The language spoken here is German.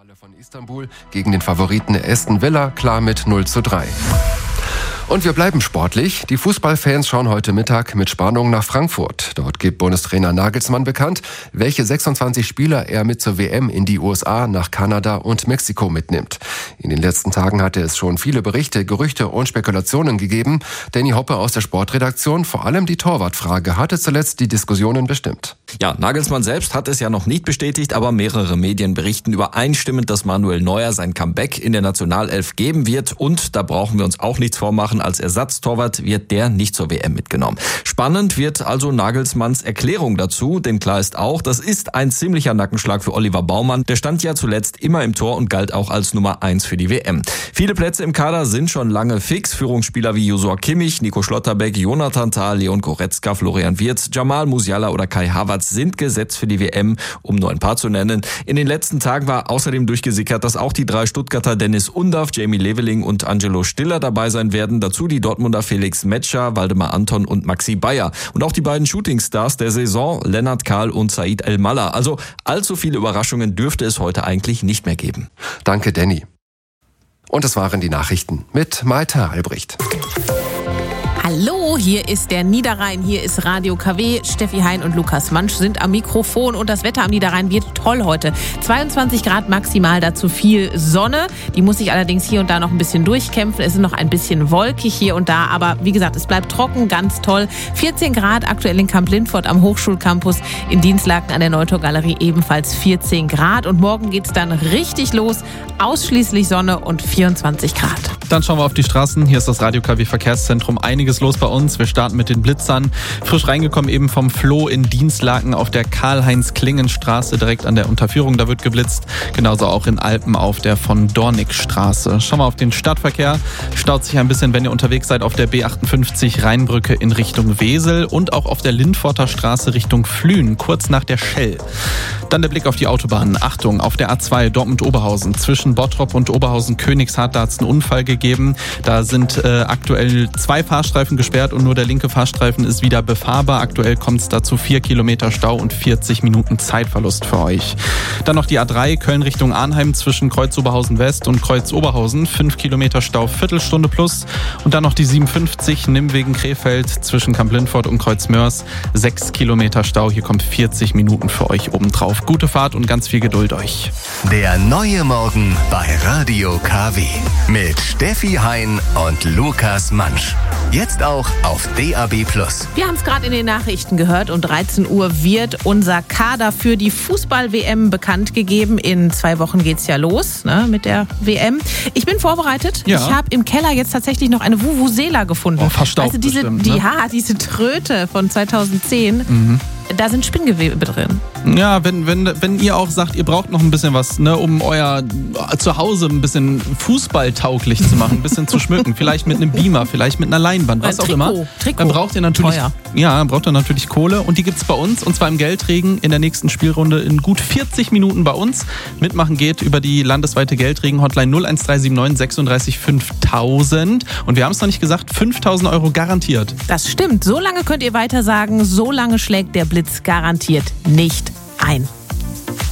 Von Istanbul gegen den Favoriten Aston Villa klar mit 0:3. Und wir bleiben sportlich. Die Fußballfans schauen heute Mittag mit Spannung nach Frankfurt. Dort gibt Bundestrainer Nagelsmann bekannt, welche 26 Spieler er mit zur WM in die USA, nach Kanada und Mexiko mitnimmt. In den letzten Tagen hatte es schon viele Berichte, Gerüchte und Spekulationen gegeben. Danny Hoppe aus der Sportredaktion, vor allem die Torwartfrage hatte zuletzt die Diskussionen bestimmt. Ja, Nagelsmann selbst hat es ja noch nicht bestätigt, aber mehrere Medien berichten übereinstimmend, dass Manuel Neuer sein Comeback in der Nationalelf geben wird. Und da brauchen wir uns auch nichts vormachen, als Ersatztorwart wird der nicht zur WM mitgenommen. Spannend wird also Nagelsmanns Erklärung dazu, denn klar ist auch, das ist ein ziemlicher Nackenschlag für Oliver Baumann. Der stand ja zuletzt immer im Tor und galt auch als Nummer 1 für die WM. Viele Plätze im Kader sind schon lange fix. Führungsspieler wie Joshua Kimmich, Nico Schlotterbeck, Jonathan Tah, Leon Goretzka, Florian Wirtz, Jamal Musiala oder Kai Havertz sind gesetzt für die WM, um nur ein paar zu nennen. In den letzten Tagen war außerdem durchgesickert, dass auch die 3 Stuttgarter Dennis Undaff, Jamie Leveling und Angelo Stiller dabei sein werden. Dazu die Dortmunder Felix Metscher, Waldemar Anton und Maxi Bayer. Und auch die beiden Shootingstars der Saison, Lennart Kahl und Said El-Mallah. Also allzu viele Überraschungen dürfte es heute eigentlich nicht mehr geben. Danke, Danny. Und es waren die Nachrichten mit Maita Albrecht. Hallo, hier ist der Niederrhein, hier ist Radio KW. Steffi Hein und Lukas Mansch sind am Mikrofon und das Wetter am Niederrhein wird toll heute. 22 Grad maximal, dazu viel Sonne. Die muss sich allerdings hier und da noch ein bisschen durchkämpfen. Es ist noch ein bisschen wolkig hier und da, aber wie gesagt, es bleibt trocken, ganz toll. 14 Grad aktuell in Kamp-Lindfort am Hochschulcampus, in Dienstlaken an der Neutorgalerie ebenfalls 14 Grad. Und morgen geht's dann richtig los, ausschließlich Sonne und 24 Grad. Dann schauen wir auf die Straßen. Hier ist das Radio KW Verkehrszentrum. Einiges los bei uns. Wir starten mit den Blitzern. Frisch reingekommen eben vom Floh in Dienstlaken auf der Karl-Heinz-Klingen-Straße direkt an der Unterführung. Da wird geblitzt. Genauso auch in Alpen auf der von Dornick-Straße. Schauen wir auf den Stadtverkehr. Staut sich ein bisschen, wenn ihr unterwegs seid auf der B58 Rheinbrücke in Richtung Wesel und auch auf der Lindforter Straße Richtung Flühen, kurz nach der Schell. Dann der Blick auf die Autobahnen. Achtung, auf der A2 Dortmund-Oberhausen. Zwischen Bottrop und Oberhausen-Königshardt, da hat es einen Unfall gegeben. Da sind aktuell 2 Fahrstreifen gesperrt und nur der linke Fahrstreifen ist wieder befahrbar. Aktuell kommt es dazu 4 Kilometer Stau und 40 Minuten Zeitverlust für euch. Dann noch die A3 Köln Richtung Arnheim zwischen Kreuz-Oberhausen West und Kreuz-Oberhausen. 5 Kilometer Stau, Viertelstunde plus. Und dann noch die 57 Nimwegen-Krefeld zwischen Kamp-Lindfort und Kreuzmörs. 6 Kilometer Stau, hier kommt 40 Minuten für euch obendrauf. Gute Fahrt und ganz viel Geduld euch. Der neue Morgen bei Radio KW mit Steffi Hein und Lukas Mansch. Jetzt auch auf DAB+. Wir haben es gerade in den Nachrichten gehört. Um 13 Uhr wird unser Kader für die Fußball-WM bekannt gegeben. In 2 Wochen geht's ja los, ne, mit der WM. Ich bin vorbereitet. Ja. Ich habe im Keller jetzt tatsächlich noch eine Vuvuzela gefunden. Oh, verstaubt also diese, bestimmt, ne? diese Tröte von 2010. Da sind Spinngewebe drin. Ja, wenn ihr auch sagt, ihr braucht noch ein bisschen was, ne, um euer Zuhause ein bisschen fußballtauglich zu machen, ein bisschen zu schmücken, vielleicht mit einem Beamer, vielleicht mit einer Leinwand, was auch immer. Trikot. Dann braucht ihr natürlich Kohle und die gibt's bei uns und zwar im Geldregen in der nächsten Spielrunde in gut 40 Minuten bei uns. Mitmachen geht über die landesweite Geldregen-Hotline 01379 36 5000 und wir haben es noch nicht gesagt, 5.000 Euro garantiert. Das stimmt. So lange könnt ihr weiter sagen, so lange schlägt der Blitz garantiert nicht ein.